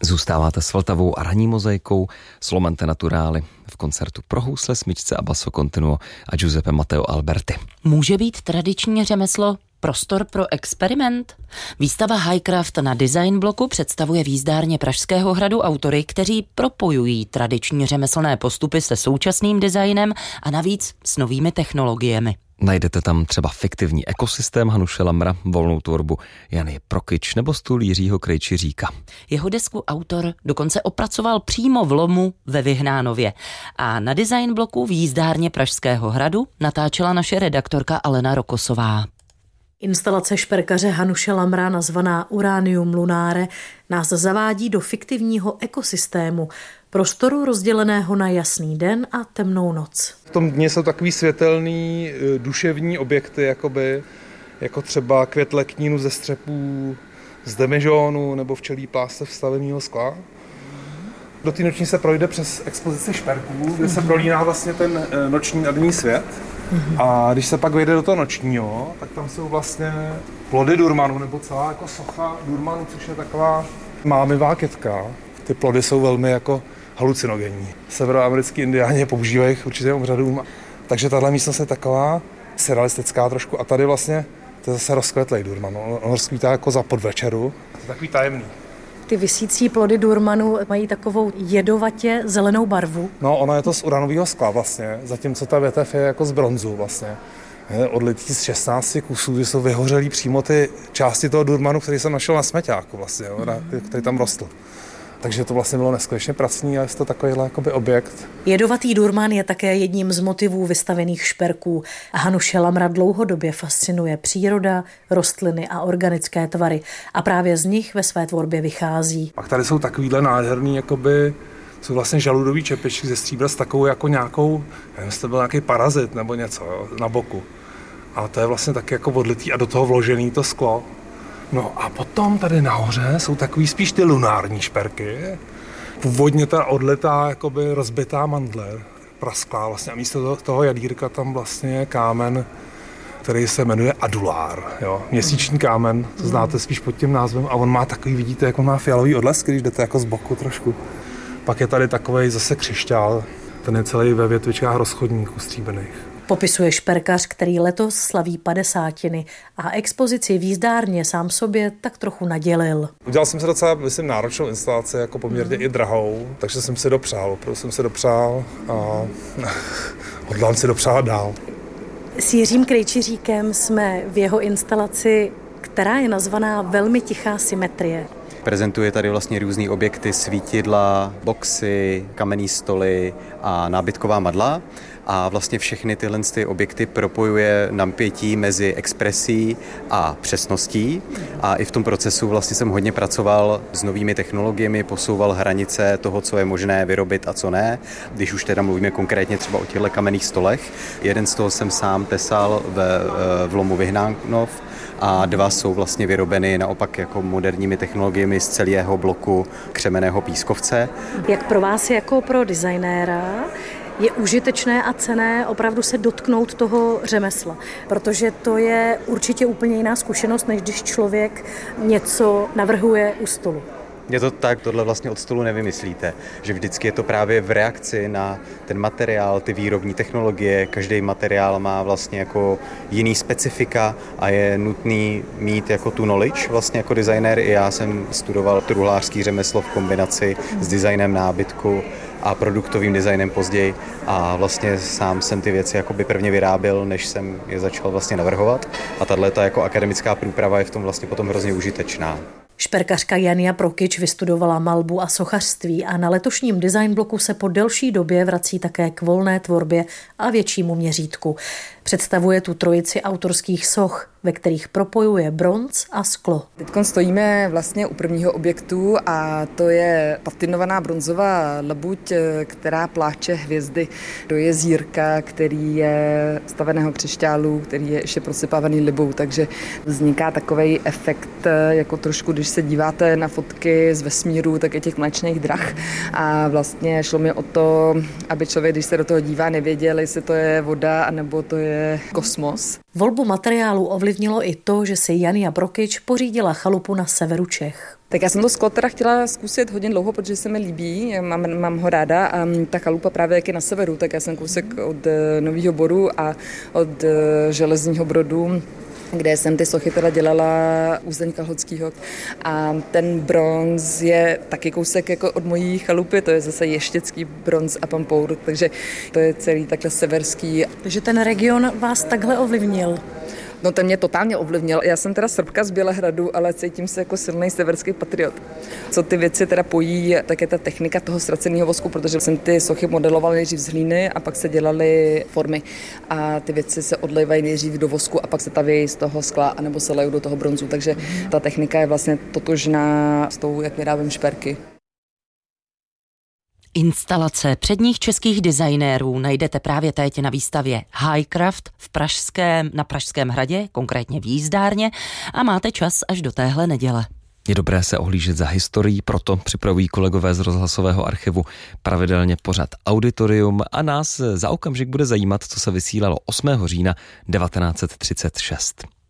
Zůstáváte s Vltavou a ranní mozaikou Slomente Naturali v koncertu pro housle, smyčce a basso continuo a Giuseppe Matteo Alberti. Může být tradiční řemeslo prostor pro experiment? Výstava Highcraft na Design bloku představuje v jízdárně Pražského hradu autory, kteří propojují tradiční řemeslné postupy se současným designem a navíc s novými technologiemi. Najdete tam třeba fiktivní ekosystém Hanuše Lamra, volnou tvorbu Jany Prokyč nebo stůl Jiřího Krejčiříka. Jeho desku autor dokonce opracoval přímo v lomu ve Vyhnánově. A na Design bloku v jízdárně Pražského hradu natáčela naše redaktorka Alena Rokosová. Instalace šperkaře Hanuše Lamra nazvaná Uranium Lunare nás zavádí do fiktivního ekosystému, prostoru rozděleného na jasný den a temnou noc. V tom dně jsou takový světelný duševní objekty, jako třeba květ leknínu ze střepů z demižónu nebo včelí pásce vstaveného skla. Do té noční se projde přes expozici šperků, kde se prolíná vlastně ten noční a denní svět. A když se pak vejde do toho nočního, tak tam jsou vlastně plody durmanu, nebo celá jako socha durmanu, což je taková mámivá kytka. Ty plody jsou velmi jako halucinogenní. Severoamerický indiáni je používají k určitým obřadům. Takže tahle místnost je taková surrealistická trošku. A tady vlastně to je zase rozkvetlej durman. On rozkvítá jako za podvečeru. To je takový tajemný. Ty visící plody durmanu mají takovou jedovatě zelenou barvu. No, ono je to z uranového skla vlastně, zatímco ta větev je jako z bronzu vlastně. Je odlitý z 16 kusů, že jsou vyhořelý přímo ty části toho durmanu, který jsem našel na smeťáku vlastně, který tam rostl. Takže to vlastně bylo neskutečně pracný a je to takovýhle jakoby objekt. Jedovatý durman je také jedním z motivů vystavených šperků. Hanuše Lamra dlouhodobě fascinuje příroda, rostliny a organické tvary a právě z nich ve své tvorbě vychází. Pak tady jsou takovýhle nádherný, jsou vlastně žaludový čepičky ze stříbra s takovou jako nějakou, nevím, jestli to byl nějaký parazit nebo něco na boku. A to je vlastně taky jako odlitý a do toho vložený to sklo. No a potom tady nahoře jsou takový spíš ty lunární šperky. Původně ta odletá, jakoby rozbitá mandle, prasklá vlastně a místo toho jadírka tam vlastně je kámen, který se jmenuje adulár. Jo? Měsíční kámen, to znáte spíš pod tím názvem a on má takový, vidíte, jak on má fialový odlesky, když jdete jako z boku trošku. Pak je tady takovej zase křišťál, ten je celý ve větvičkách rozchodníků stříbrných. Popisuje šperkař, který letos slaví 50. a expozici v jízdárně sám sobě tak trochu nadělil. Udělal jsem se docela, myslím, náročnou instalaci, jako poměrně i drahou, takže jsem si dopřál, opravdu jsem si dopřál a hodlám si dopřát dál. S Jiřím Krejčiříkem jsme v jeho instalaci, která je nazvaná Velmi tichá symetrie. Prezentuje tady vlastně různý objekty, svítidla, boxy, kamenné stoly a nábytková madla. A vlastně všechny tyhle objekty propojuje napětí mezi expresí a přesností. A i v tom procesu vlastně jsem hodně pracoval s novými technologiemi, posouval hranice toho, co je možné vyrobit a co ne. Když už teda mluvíme konkrétně třeba o těchto kamenných stolech. Jeden z toho jsem sám tesal v lomu Vyhnánov a dva jsou vlastně vyrobeny naopak jako moderními technologiemi z celého bloku křemenného pískovce. Jak pro vás jako pro designéra je užitečné a cenné opravdu se dotknout toho řemesla, protože to je určitě úplně jiná zkušenost, než když člověk něco navrhuje u stolu. Je to tak, tohle vlastně od stolu nevymyslíte, že vždycky je to právě v reakci na ten materiál, ty výrobní technologie, každý materiál má vlastně jako jiný specifika a je nutný mít jako tu knowledge vlastně jako designér. I já jsem studoval truhlářský řemeslo v kombinaci s designem nábytku a produktovým designem později a vlastně sám jsem ty věci jakoby prvně vyráběl, než jsem je začal vlastně navrhovat a tato jako akademická průprava je v tom vlastně potom hrozně užitečná. Šperkařka Jana Prokyč vystudovala malbu a sochařství a na letošním design bloku se po delší době vrací také k volné tvorbě a většímu měřítku. Představuje tu trojici autorských soch, ve kterých propojuje bronz a sklo. Teď stojíme vlastně u prvního objektu a to je patinovaná bronzová labuť, která pláče hvězdy do jezírka, který je staveného křišťálu, který je ještě prosypávaný libou, takže vzniká takovej efekt, jako trošku, když se díváte na fotky z vesmíru, tak je těch mléčných drah a vlastně šlo mi o to, aby člověk, když se do toho dívá, nevěděl, jestli to je voda, anebo to je je kosmos. Volbu materiálu ovlivnilo i to, že si Jania Prokyč pořídila chalupu na severu Čech. Tak já jsem to sklo teda chtěla zkusit hodně dlouho, protože se mi líbí, mám ho ráda a ta chalupa právě jak je na severu, tak já jsem kousek od Nového Boru a od Železního Brodu, kde jsem ty sochy teda dělala u Zdeňka Hlodskýho. A ten bronz je taky kousek jako od mojí chalupy, to je zase ještěcký bronz a pampour, takže to je celý takhle severský. Takže ten region vás takhle ovlivnil? No ten mě totálně ovlivnil. Já jsem teda Srbka z Bělehradu, ale cítím se jako silný severský patriot. Co ty věci teda pojí, tak je ta technika toho ztraceného vosku, protože jsem ty sochy modelovala nejdřív z hlíny a pak se dělaly formy. A ty věci se odlévají nejdřív do vosku a pak se taví z toho skla anebo se lejou do toho bronzu. Takže ta technika je vlastně totožná s tou, jak vyrábím šperky. Instalace předních českých designérů najdete právě teď na výstavě Highcraft na Pražském hradě, konkrétně v Jízdárně, a máte čas až do téhle neděle. Je dobré se ohlížet za historií, proto připravují kolegové z rozhlasového archivu pravidelně pořad Auditorium a nás za okamžik bude zajímat, co se vysílalo 8. října 1936.